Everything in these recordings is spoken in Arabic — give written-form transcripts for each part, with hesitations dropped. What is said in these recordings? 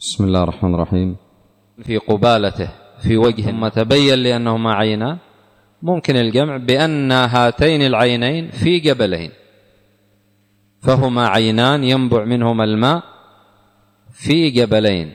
بسم الله الرحمن الرحيم. في قبالته في وجه ثم تبين لأنهما عينان، ممكن الجمع بأن هاتين العينين في جبلين، فهما عينان ينبع منهما الماء في جبلين،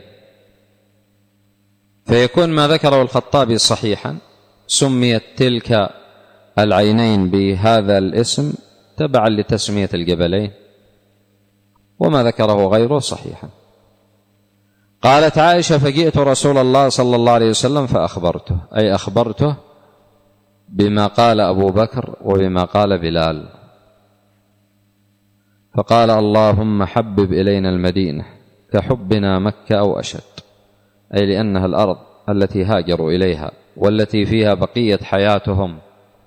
فيكون ما ذكره الخطابي صحيحا، سميت تلك العينين بهذا الاسم تبعا لتسمية الجبلين، وما ذكره غيره صحيحا. قالت عائشة: فجئت رسول الله صلى الله عليه وسلم فأخبرته، أي أخبرته بما قال أبو بكر وبما قال بلال، فقال: اللهم حبب إلينا المدينة كحبنا مكة أو أشد، أي لأنها الأرض التي هاجروا إليها والتي فيها بقية حياتهم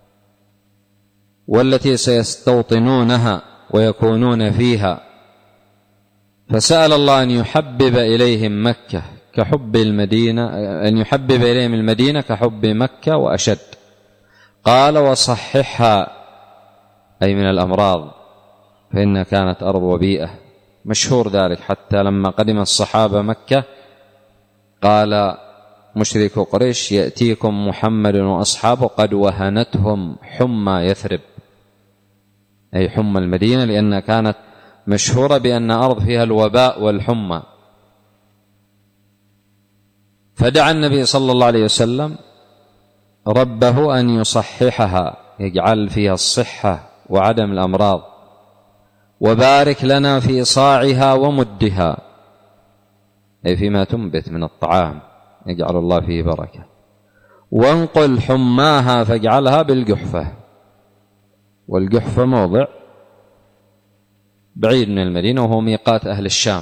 والتي سيستوطنونها ويكونون فيها، فسأل الله أن يحبب إليهم مكة كحب المدينة، أن يحبب إليهم المدينة كحب مكة وأشد. قال: وصححها، أي من الأمراض، فإنها كانت أرض وبيئة، مشهور ذلك، حتى لما قدم الصحابة مكة قال مشرك قريش: يأتيكم محمد وأصحابه قد وهنتهم حمى يثرب، أي حمى المدينة، لأنها كانت مشهورة بأن أرض فيها الوباء والحمى. فدعا النبي صلى الله عليه وسلم ربه أن يصححها، يجعل فيها الصحة وعدم الأمراض، وبارك لنا في صاعها ومدها، أي فيما تنبت من الطعام يجعل الله فيه بركة، وانقل حماها فاجعلها بالجحفة، والجحفة موضع بعيد من المدينة وهو ميقات أهل الشام،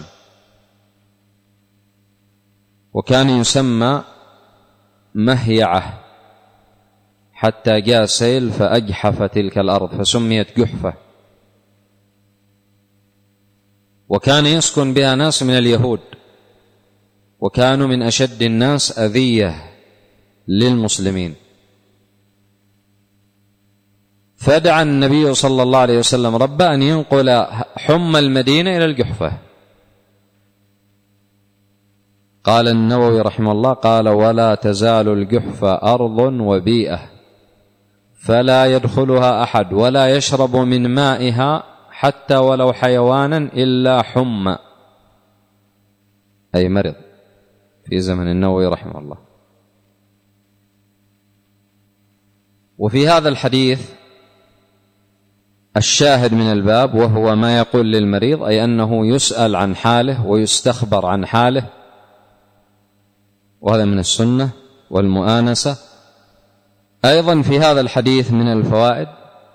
وكان يسمى مهيعة، حتى جاء سيل فأجحف تلك الأرض فسميت جحفة. وكان يسكن بها ناس من اليهود، وكانوا من أشد الناس أذية للمسلمين. فدعا النبي صلى الله عليه وسلم ربه أن ينقل حمى المدينة إلى الجحفة. قال النووي رحمه الله: قال: ولا تزال الجحفة أرض وبيئة، فلا يدخلها أحد ولا يشرب من مائها حتى ولو حيوانا إلا حمى، أي مرض، في زمن النووي رحمه الله. وفي هذا الحديث الشاهد من الباب، وهو ما يقول للمريض، أي أنه يسأل عن حاله ويستخبر عن حاله، وهذا من السنة والمؤانسة. أيضا في هذا الحديث من الفوائد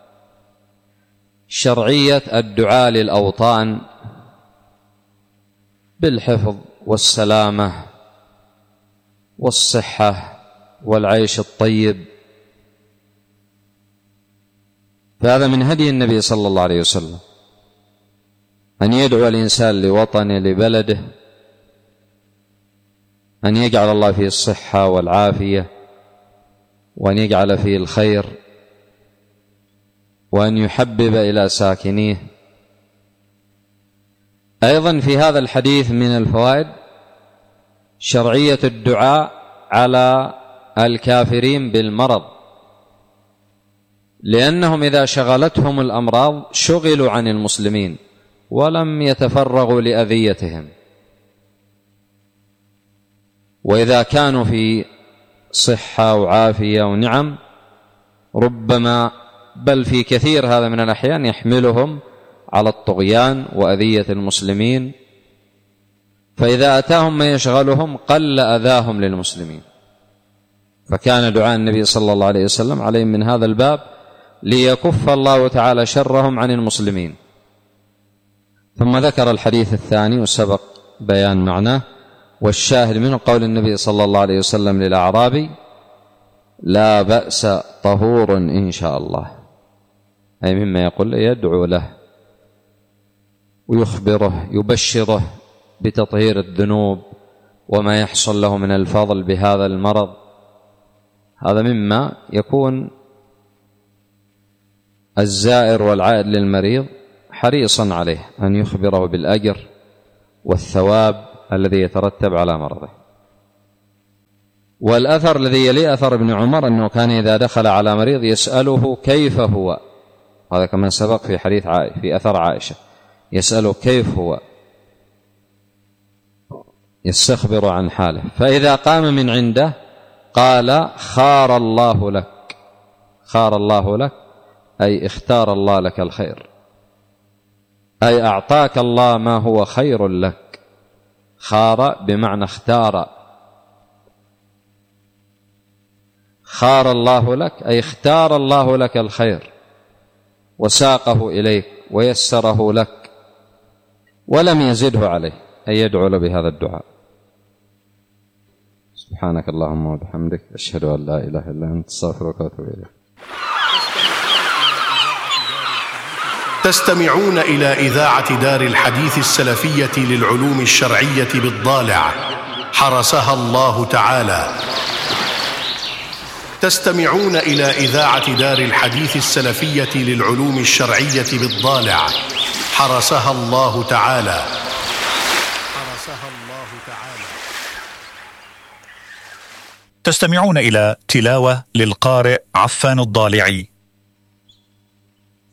شرعية الدعاء للأوطان بالحفظ والسلامة والصحة والعيش الطيب، فهذا من هدي النبي صلى الله عليه وسلم، أن يدعو الإنسان لوطنه لبلده، أن يجعل الله فيه الصحة والعافية، وأن يجعل فيه الخير، وأن يحبب إلى ساكنيه. أيضا في هذا الحديث من الفوائد شرعية الدعاء على الكافرين بالمرض، لأنهم إذا شغلتهم الأمراض شغلوا عن المسلمين ولم يتفرغوا لأذيتهم، وإذا كانوا في صحة وعافية ونعم ربما بل في كثير هذا من الأحيان يحملهم على الطغيان وأذية المسلمين، فإذا أتاهم ما يشغلهم قل أذاهم للمسلمين. فكان دعاء النبي صلى الله عليه وسلم عليهم من هذا الباب ليكف الله تعالى شرهم عن المسلمين. ثم ذكر الحديث الثاني وسبق بيان معناه، والشاهد منه قول النبي صلى الله عليه وسلم للأعرابي: لا بأس طهور إن شاء الله، أي مما يقول يدعو له ويخبره يبشره بتطهير الذنوب وما يحصل له من الفضل بهذا المرض. هذا مما يكون الزائر والعائد للمريض حريصا عليه، أن يخبره بالأجر والثواب الذي يترتب على مرضه. والأثر الذي يلي أثر ابن عمر أنه كان إذا دخل على مريض يسأله كيف هو، هذا كما سبق في حديث في أثر عائشة، يسأله كيف هو، يستخبر عن حاله، فإذا قام من عنده قال خار الله لك. خار الله لك أي اختار الله لك الخير، أي أعطاك الله ما هو خير لك. خار بمعنى اختار. خار الله لك أي اختار الله لك الخير وساقه إليك ويسره لك ولم يزده عليه، أي يدعو له بهذا الدعاء. سبحانك اللهم وبحمدك، أشهد أن لا إله إلا أنت، أستغفرك وأتوب إليك. تستمعون إلى إذاعة دار الحديث السلفية للعلوم الشرعية بالضالع حرسها الله تعالى. تستمعون إلى إذاعة دار الحديث السلفية للعلوم الشرعية بالضالع حرسها الله تعالى. تستمعون إلى تلاوة للقارئ عفان الضالعي.